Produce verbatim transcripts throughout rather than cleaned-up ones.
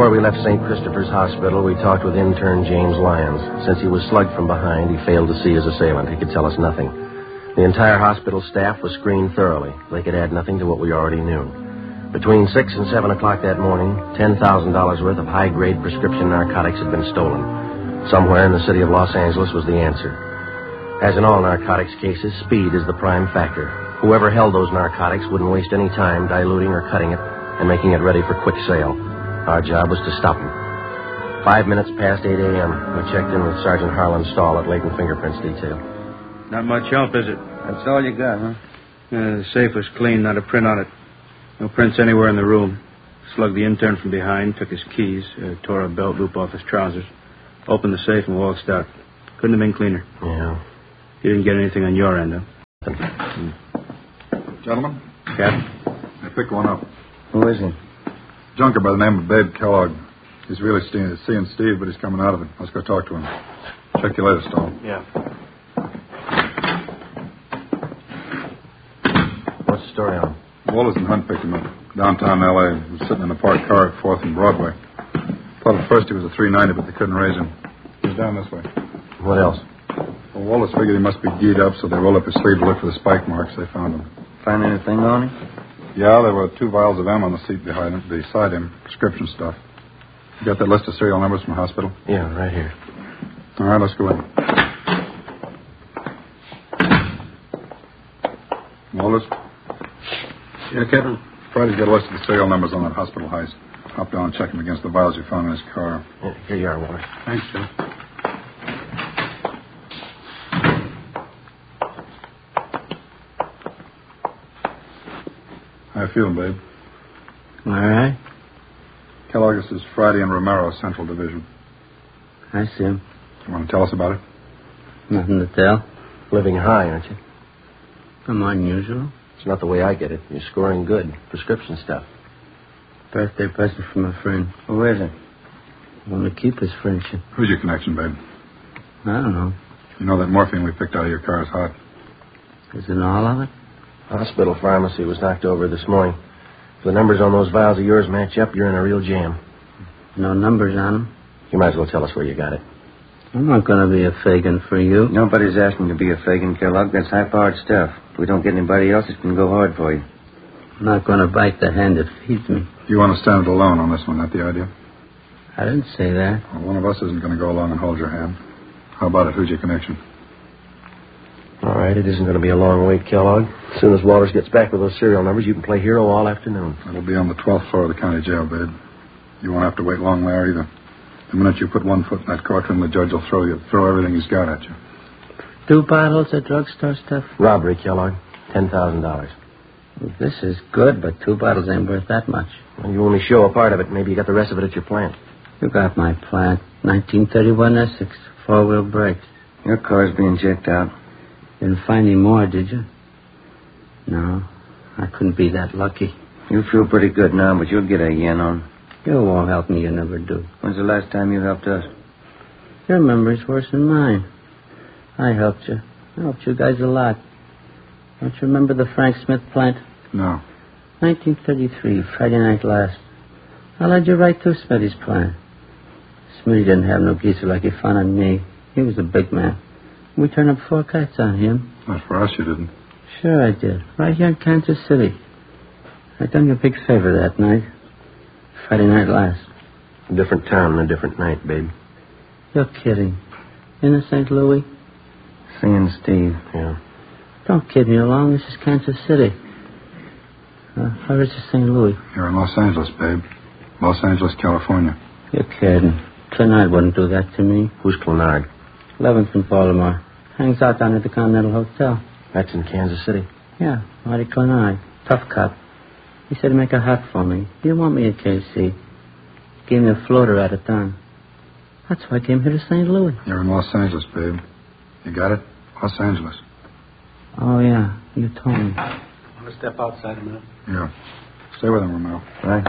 Before we left Saint Christopher's Hospital, we talked with intern James Lyons. Since he was slugged from behind, he failed to see his assailant. He could tell us nothing. The entire hospital staff was screened thoroughly. They could add nothing to what we already knew. Between six and seven o'clock that morning, ten thousand dollars worth of high-grade prescription narcotics had been stolen. Somewhere in the city of Los Angeles was the answer. As in all narcotics cases, speed is the prime factor. Whoever held those narcotics wouldn't waste any time diluting or cutting it and making it ready for quick sale. Our job was to stop them. Five minutes past eight a.m., we checked in with Sergeant Harlan Stahl at Latent Fingerprints Detail. Not much help, is it? That's all you got, huh? Yeah, the safe was clean, not a print on it. No prints anywhere in the room. Slugged the intern from behind, took his keys, uh, tore a belt loop off his trousers, opened the safe and waltzed out. Couldn't have been cleaner. Yeah. You didn't get anything on your end, huh? Hmm. Gentlemen? Captain? I picked one up. Who is he? Junker by the name of Babe Kellogg. He's really seeing, seeing Steve, but he's coming out of it. Let's go talk to him. Check you later, Stahl. Yeah. What's the story on? Wallace and Hunt picked him up. Downtown L A He was sitting in a parked car at fourth and Broadway. Thought at first he was a three ninety, but they couldn't raise him. He's down this way. What else? Well, Wallace figured he must be geed up, so they rolled up his sleeve to look for the spike marks. They found him. Find anything on him? Yeah, there were two vials of M on the seat behind him, beside him. Prescription stuff. You got that list of serial numbers from the hospital? Yeah, right here. All right, let's go in. Wallace? Yeah, Captain? Try to get a list of the serial numbers on that hospital heist. Hop down and check them against the vials you found in his car. Yeah, here you are, Wallace. Thanks, Joe. How you feeling, babe? All right. Kellogg, this is Friday and Romero, Central Division. I see him. You want to tell us about it? Nothing to tell. Living high, aren't you? I'm unusual. It's not the way I get it. You're scoring good. Prescription stuff. Birthday present from a friend. Who is it? I want to keep his friendship. Who's your connection, babe? I don't know. You know that morphine we picked out of your car is hot. Isn't all of it? Hospital pharmacy was knocked over this morning. If the numbers on those vials of yours match up, you're in a real jam. No numbers on them? You might as well tell us where you got it. I'm not going to be a Fagin for you. Nobody's asking to be a Fagin, Kellogg. That's high-powered stuff. If we don't get anybody else, it can go hard for you. I'm not going to bite the hand that feeds me. You want to stand alone on this one, that the idea? I didn't say that. Well, one of us isn't going to go along and hold your hand. How about it? Who's your connection? All right, it isn't going to be a long wait, Kellogg. As soon as Walters gets back with those serial numbers, you can play hero all afternoon. It'll be on the twelfth floor of the county jail, babe. You won't have to wait long there either. The minute you put one foot in that courtroom, the judge will throw you, throw everything he's got at you. Two bottles of drugstore stuff? Robbery, Kellogg. Ten thousand dollars. Well, this is good, but two bottles ain't worth that much. Well, you only show a part of it. Maybe you got the rest of it at your plant. You got my plant. nineteen thirty-one Essex. Four-wheel brakes. Your car's being checked out. Didn't find any more, did you? No. I couldn't be that lucky. You feel pretty good now, but you'll get a yen on. You won't help me. You never do. When's the last time you helped us? Your memory's worse than mine. I helped you. I helped you guys a lot. Don't you remember the Frank Smith plant? No. nineteen thirty-three, Friday night last. I led you right to Smitty's plant. Smitty didn't have no geezer like he found on me. He was a big man. We turned up four kites on him. Not for us, you didn't. Sure I did. Right here in Kansas City. I done you a big favor that night. Friday night last. A different town and a different night, babe. You're kidding. In the Saint Louis? Seeing Steve. Yeah. Don't kid me along. This is Kansas City. Uh, where is this Saint Louis? You're in Los Angeles, babe. Los Angeles, California. You're kidding. Clenard wouldn't do that to me. Who's Clenard? eleventh in Baltimore. Hangs out down at the Continental Hotel. That's in Kansas City. Yeah, Marty Clenard. Tough cop. He said to make a hat for me. He didn't want me at K C. Gave me a floater at a time. That's why I came here to Saint Louis. You're in Los Angeles, babe. You got it? Los Angeles. Oh, yeah. You told me. Want to step outside a minute? Yeah. Stay with him, Romero. Right.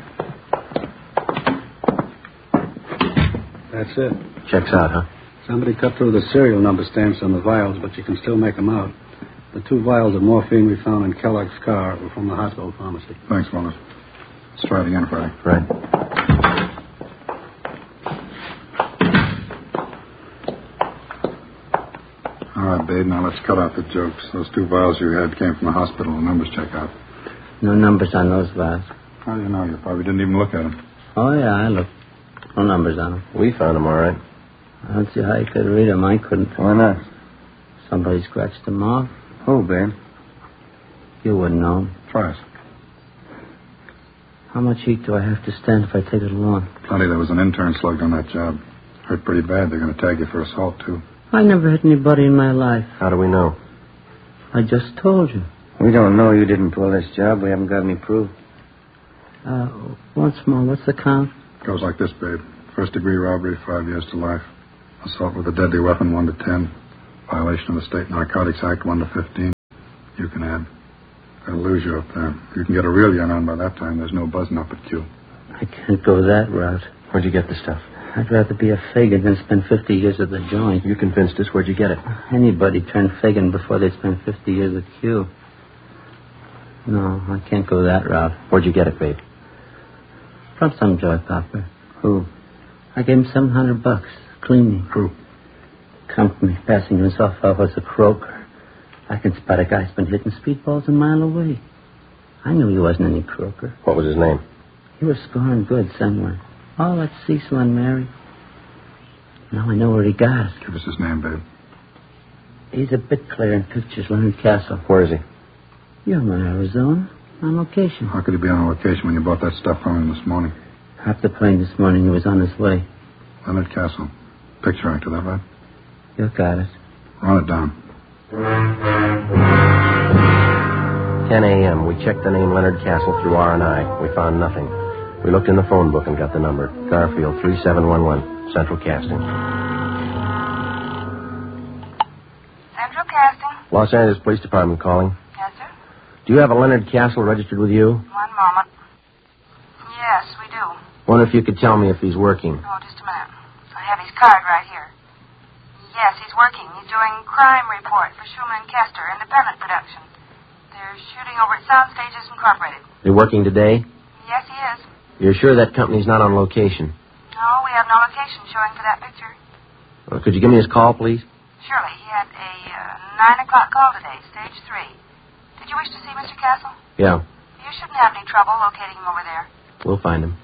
That's it. Checks out, huh? Somebody cut through the serial number stamps on the vials, but you can still make them out. The two vials of morphine we found in Kellogg's car were from the hospital pharmacy. Thanks, Wallace. Let's try it again, Friday. Right. Babe. Now let's cut out the jokes. Those two vials you had came from the hospital. The numbers check out. No numbers on those vials. How do you know? You probably didn't even look at them. Oh, yeah, I looked. No numbers on them. We found them all right. I don't see how you could read them. I couldn't. Why not? Somebody scratched them off. Who, Babe? You wouldn't know. Try it. How much heat do I have to stand if I take it alone? Plenty. There was an intern slugged on that job. Hurt pretty bad. They're going to tag you for assault, too. I never hit anybody in my life. How do we know? I just told you. We don't know you didn't pull this job. We haven't got any proof. Uh, once more, what's the count? Goes like this, Babe. First degree robbery, five years to life. Assault with a deadly weapon, one to ten. Violation of the State Narcotics Act, one to fifteen. You can add. They'll lose you up there. You can get a real yarn on by that time. There's no buzzing up at Q. I can't go that route. Where'd you get the stuff? I'd rather be a Fagan than spend fifty years at the joint. You convinced us. Where'd you get it? Anybody turned Fagan before they spend fifty years at Q. No, I can't go that route. Where'd you get it, Babe? From some joy popper. Who? I gave him seven hundred bucks. Cleaning. Who? Company passing himself off as a croaker. I can spot a guy's been hitting speedballs a mile away. I knew he wasn't any croaker. What was his name? He was scoring good somewhere. Oh, that's Cecil and Mary. Now I know where he got it. Give us his name, Babe. He's a bit clear in pictures, Leonard Castle. Where is he? You're in Arizona. On location. How could he be on location when you bought that stuff from him this morning? Hopped the plane this morning. He was on his way. Leonard Castle. Picture actor, that right? You got it. Run it down. ten a.m. We checked the name Leonard Castle through R and I. We found nothing. We looked in the phone book and got the number. Garfield three seven one one. Central Casting. Central Casting? Los Angeles Police Department calling. Yes, sir? Do you have a Leonard Castle registered with you? One moment. Yes, we do. Wonder if you could tell me if he's working. Oh, just a minute. I have his card right here. Yes, he's working. He's doing crime report for Schumann and Kester, independent production. They're shooting over at Sound Stages Incorporated. They're working today? Yes, he is. You're sure that company's not on location? No, we have no location showing for that picture. Well, could you give me his call, please? Surely. He had a uh, nine o'clock call today, stage three. Did you wish to see Mister Castle? Yeah. You shouldn't have any trouble locating him over there. We'll find him.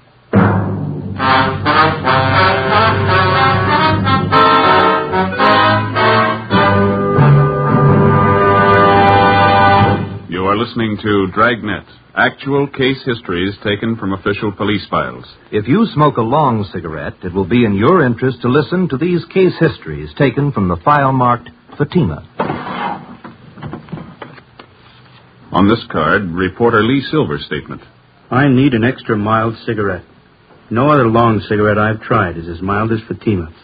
You are listening to Dragnet, actual case histories taken from official police files. If you smoke a long cigarette, it will be in your interest to listen to these case histories taken from the file marked Fatima. On this card, reporter Lee Silver's statement. I need an extra mild cigarette. No other long cigarette I've tried is as mild as Fatima.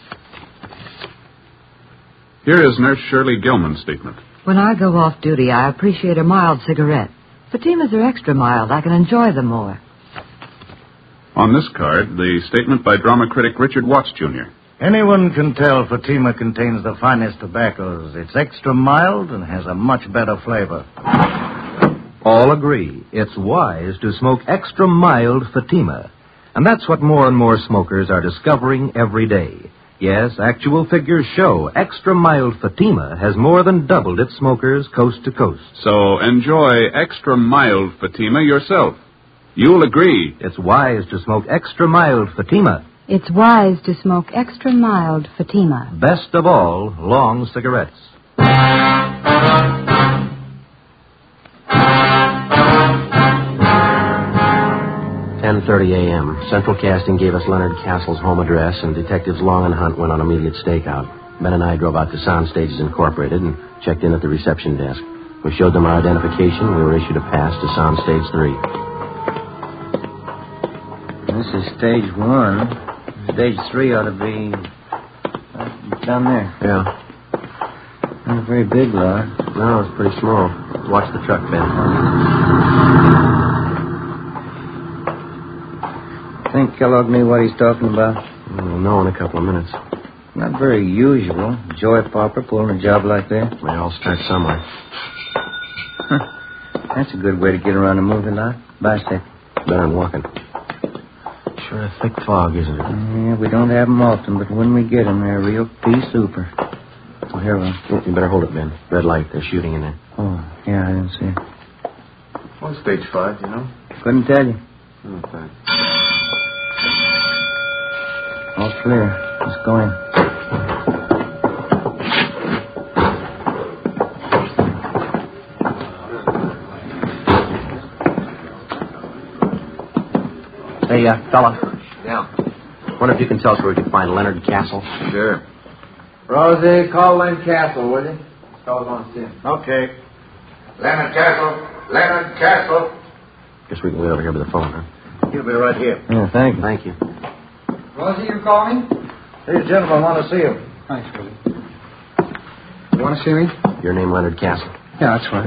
Here is Nurse Shirley Gilman's statement. When I go off duty, I appreciate a mild cigarette. Fatimas are extra mild. I can enjoy them more. On this card, the statement by drama critic Richard Watts, Junior Anyone can tell Fatima contains the finest tobaccos. It's extra mild and has a much better flavor. All agree it's wise to smoke extra mild Fatima. And that's what more and more smokers are discovering every day. Yes, actual figures show extra mild Fatima has more than doubled its smokers coast to coast. So enjoy extra mild Fatima yourself. You'll agree. It's wise to smoke extra mild Fatima. It's wise to smoke extra mild Fatima. Best of all, long cigarettes. ten thirty a.m. Central Casting gave us Leonard Castle's home address, and Detectives Long and Hunt went on immediate stakeout. Ben and I drove out to Sound Stages Incorporated and checked in at the reception desk. We showed them our identification. We were issued a pass to Sound Stage three. This is stage one. Stage three ought to be uh, down there. Yeah. Not a very big lot. No, it's pretty small. Watch the truck, Ben. Think Kellogg knew what he's talking about? We'll know in a couple of minutes. Not very usual. Joy Popper pulling a job like that. They all start somewhere. Huh. That's a good way to get around a movie lot. Bicycle. Better than walking. Sure a thick fog, isn't it? Yeah, we don't have them often, but when we get them, they're real pea super. Oh, here, Will. Oh, you better hold it, Ben. Red light. They're shooting in there. Oh, yeah, I didn't see it. Well, stage five, you know? Couldn't tell you. Okay. All clear. Let's go in. Hey, uh, fella. Yeah. Wonder if you can tell us where we can find Leonard Castle? Sure. Rosie, call Len Castle, will you? This fellow wants to see him. Okay. Leonard Castle. Leonard Castle. Guess we can wait over here by the phone, huh? He'll be right here. Yeah, thank you. Thank you. Rosie, you call me? These gentlemen want to see him. Thanks, Willie. You want to see me? Your name, Leonard Castle? Yeah, that's right.